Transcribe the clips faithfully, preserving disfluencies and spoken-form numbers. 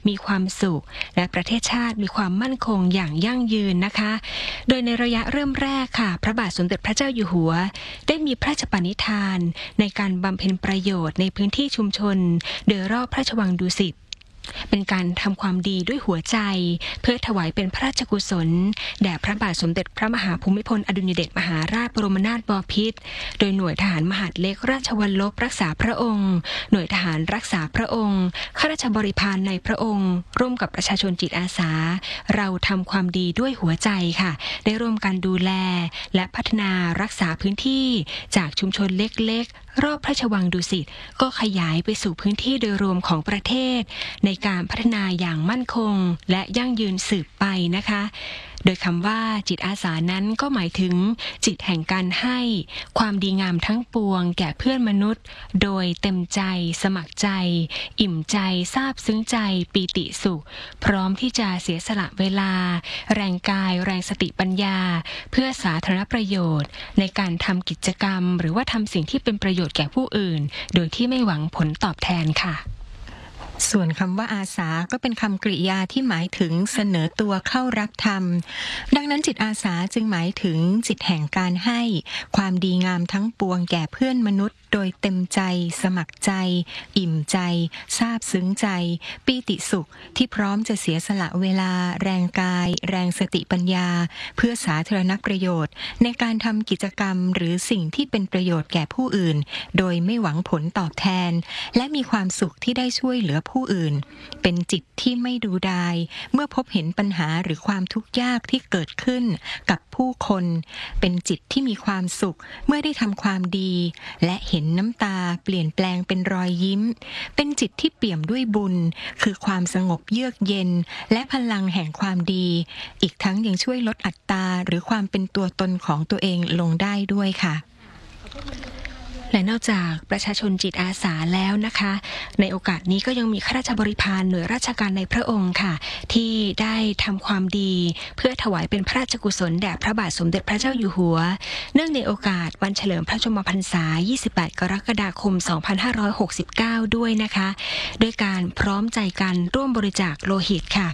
มีความสุขและประเทศชาติมีความมั่นคงอย่างยั่งยืนนะคะโดยในระยะเริ่มแรกค่ะพระบาทสมเด็จพระเจ้าอยู่หัวได้มีพระราชปณิธานในการบำเพ็ญประโยชน์ในพื้นที่ชุมชนโดยรอบพระราชวังดุสิตเป็นการทำความดีด้วยหัวใจเพื่อถวายเป็นพระราชกุศลแด่พระบาทสมเด็จพระมหาภูมิพลอดุลยเดชมหาราชบรมนาถบพิตรโดยหน่วยทหารมหาดเล็กราชวัลลบรักษาพระองค์หน่วยทหารรักษาพระองค์ข้าราชบริพารในพระองค์ร่วมกับประชาชนจิตอาสาเราทำความดีด้วยหัวใจค่ะได้ร่วมกันดูแลและพัฒนารักษาพื้นที่จากชุมชนเล็กๆรอบพระราชวังดุสิตก็ขยายไปสู่พื้นที่โดยรวมของประเทศในการพัฒนาอย่างมั่นคงและยั่งยืนสืบไปนะคะโดยคำว่าจิตอาสานั้นก็หมายถึงจิตแห่งการให้ความดีงามทั้งปวงแก่เพื่อนมนุษย์โดยเต็มใจสมัครใจอิ่มใจซาบซึ้งใจปีติสุขพร้อมที่จะเสียสละเวลาแรงกายแรงสติปัญญาเพื่อสาธารณประโยชน์ในการทำกิจกรรมหรือว่าทำสิ่งที่เป็นประโยชน์แก่ผู้อื่นโดยที่ไม่หวังผลตอบแทนค่ะส่วนคำว่าอาสาก็เป็นคำกริยาที่หมายถึงเสนอตัวเข้ารับธรรมดังนั้นจิตอาสาจึงหมายถึงจิตแห่งการให้ความดีงามทั้งปวงแก่เพื่อนมนุษย์โดยเต็มใจสมัครใจอิ่มใจซาบซึ้งใจปีติสุขที่พร้อมจะเสียสละเวลาแรงกายแรงสติปัญญาเพื่อสาธารณประโยชน์ในการทำกิจกรรมหรือสิ่งที่เป็นประโยชน์แก่ผู้อื่นโดยไม่หวังผลตอบแทนและมีความสุขที่ได้ช่วยเหลือผู้อื่นเป็นจิตที่ไม่ดูดายเมื่อพบเห็นปัญหาหรือความทุกข์ยากที่เกิดขึ้นกับผู้คนเป็นจิตที่มีความสุขเมื่อได้ทำความดีและเห็นน้ำตาเปลี่ยนแปลงเป็นรอยยิ้มเป็นจิตที่เปี่ยมด้วยบุญคือความสงบเยือกเย็นและพลังแห่งความดีอีกทั้งยังช่วยลดอัตราหรือความเป็นตัวตนของตัวเองลงได้ด้วยค่ะและนอกจากประชาชนจิตอาสาแล้วนะคะในโอกาสนี้ก็ยังมีข้าราชบริพารหน่วยราชการในพระองค์ค่ะที่ได้ทำความดีเพื่อถวายเป็นพระราชกุศลแด่พระบาทสมเด็จพระเจ้าอยู่หัวเนื่องในโอกาสวันเฉลิมพระชนมพรรษายี่สิบแปดกรกฎาคมสองพันห้าร้อยหกสิบเก้าด้วยนะคะด้วยการพร้อมใจกันร่วมบริจาคโลหิตค่ะ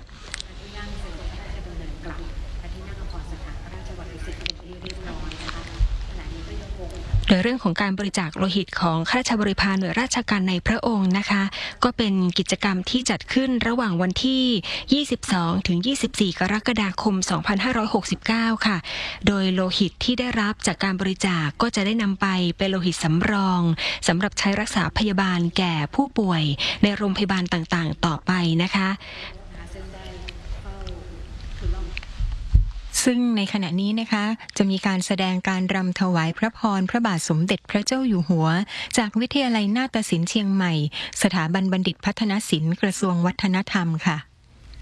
โดยเรื่องของการบริจาคโลหิตของข้าราชบริพารหน่วยราชการในพระองค์นะคะก็เป็นกิจกรรมที่จัดขึ้นระหว่างวันที่ยี่สิบสองถึงยี่สิบสี่กรกฎาคมสองพันห้าร้อยหกสิบเก้าค่ะโดยโลหิตที่ได้รับจากการบริจาคก็จะได้นำไปเป็นโลหิตสำรองสำหรับใช้รักษาพยาบาลแก่ผู้ป่วยในโรงพยาบาลต่างๆต่อไปนะคะซึ่งในขณะนี้นะคะจะมีการแสดงการรำถวายพระพรพระบาทสมเด็จพระเจ้าอยู่หัวจากวิทยาลัยนาฏศิลป์เชียงใหม่สถาบันบัณฑิตพัฒนศิลป์กระทรวงวัฒนธรรมค่ะ